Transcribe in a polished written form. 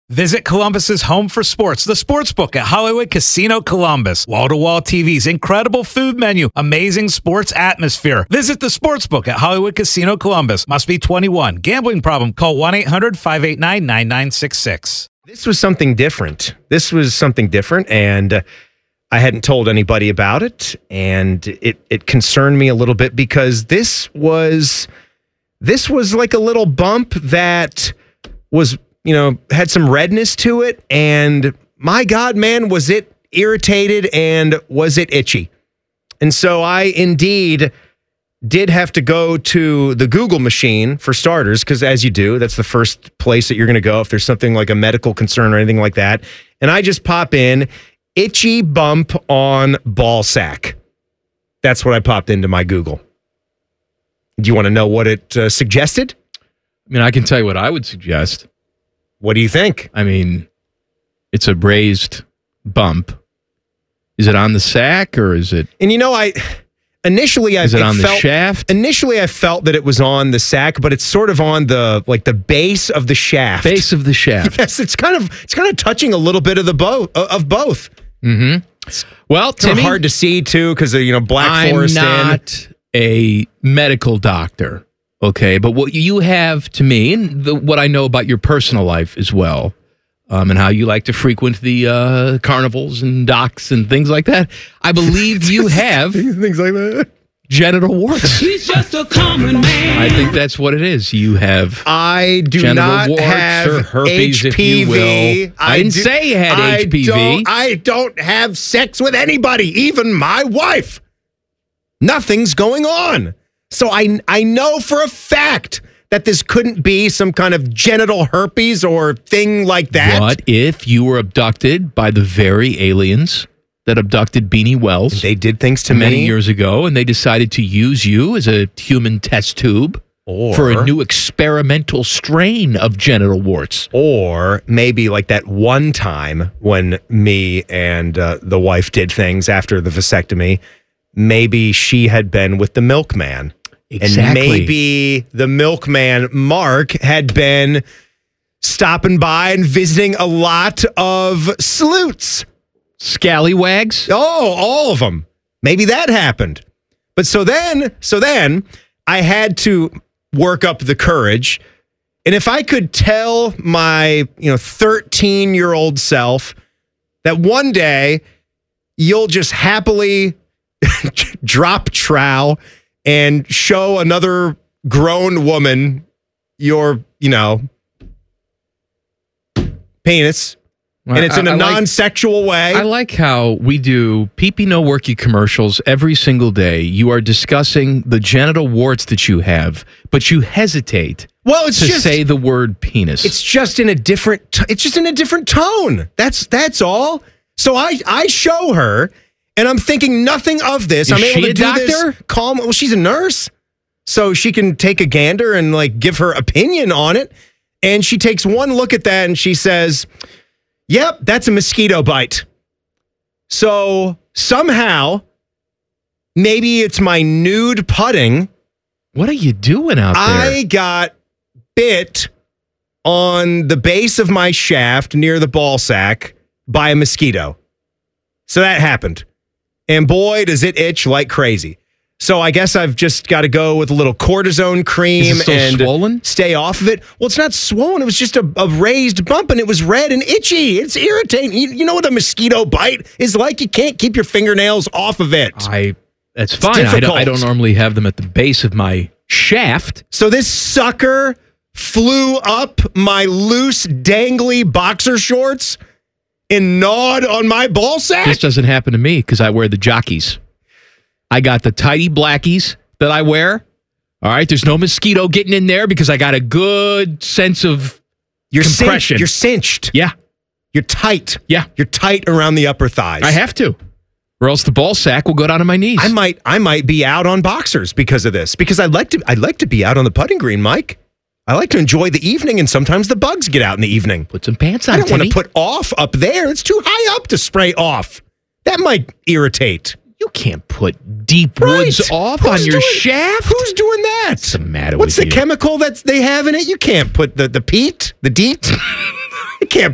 Visit Columbus's home for sports, the Sportsbook at Hollywood Casino Columbus. Wall-to-wall TVs, incredible food menu, amazing sports atmosphere. Visit the Sportsbook at Hollywood Casino Columbus. Must be 21. Gambling problem? Call 1-800-589-9966. This was something different. And I hadn't told anybody about it, and it concerned me a little bit because this was like a little bump that was, had some redness to it, and my God, man, was it irritated and was it itchy. And so I indeed did have to go to the Google machine for starters, because as you do, that's the first place that you're going to go if there's something like a medical concern or anything like that. And I just pop in itchy bump on ball sack. That's what I popped into my Google. Do you want to know what it suggested? I mean, I can tell you what I would suggest. What do you think? I mean, it's a raised bump. Is it on the sack or is it? And initially is it on the shaft? Initially, I felt that it was on the sack, but it's sort of on the base of the shaft. Base of the shaft. Yes, it's kind of touching a little bit of both. Mm-hmm. Well, Timmy, kind of hard to see too because of Black Forest. I'm not a medical doctor. Okay, but what you have to me, and what I know about your personal life as well, and how you like to frequent the carnivals and docks and things like that, I believe you have things like that. Genital warts. He's just a common man. I think that's what it is. You have. I do genital not warts have or herpes, HPV. if you will. I didn't say you had HPV. I don't have sex with anybody, even my wife. Nothing's going on. So I know for a fact that this couldn't be some kind of genital herpes or thing like that. What if you were abducted by the very aliens that abducted Beanie Wells? And they did things to many me years ago, and they decided to use you as a human test tube for a new experimental strain of genital warts. Or maybe like that one time when me and the wife did things after the vasectomy, maybe she had been with the milkman. Exactly. And maybe the milkman, Mark, had been stopping by and visiting a lot of sleuths. Scallywags? Oh, all of them. Maybe that happened. But so then I had to work up the courage. And if I could tell my 13-year-old self that one day you'll just happily drop trow and show another grown woman your, penis. And it's in a non-sexual way. I like how we do Pee-Pee No Worky commercials every single day. You are discussing the genital warts that you have, but you hesitate to say the word penis. It's just in a different tone. That's all. So I show her, and I'm thinking nothing of this. I'm able to do this calm. Well, she's a nurse, so she can take a gander and give her opinion on it. And she takes one look at that and she says, "Yep, that's a mosquito bite." So somehow, maybe it's my nude putting. What are you doing out there? I got bit on the base of my shaft near the ball sack by a mosquito. So that happened. And boy, does it itch like crazy. So I guess I've just got to go with a little cortisone cream. Is it still and swollen? Stay off of it. Well, it's not swollen. It was just a raised bump, and it was red and itchy. It's irritating. You know what a mosquito bite is like? You can't keep your fingernails off of it. That's fine. I don't normally have them at the base of my shaft. So this sucker flew up my loose, dangly boxer shorts and gnawed on my ball sack? This doesn't happen to me because I wear the jockeys. I got the tidy blackies that I wear. All right, there's no mosquito getting in there because I got a good sense of compression. You're cinched. Yeah. You're tight. Yeah. You're tight around the upper thighs. I have to. Or else the ball sack will go down to my knees. I might be out on boxers because of this. Because I'd like to be out on the putting green, Mike. I like to enjoy the evening, and sometimes the bugs get out in the evening. Put some pants on, I don't want to put off up there. It's too high up to spray off. That might irritate. You can't put deep woods off on your shaft. Who's doing that? What's the matter What's with the you? chemical that they have in it? You can't put the peat, the DEET. You can't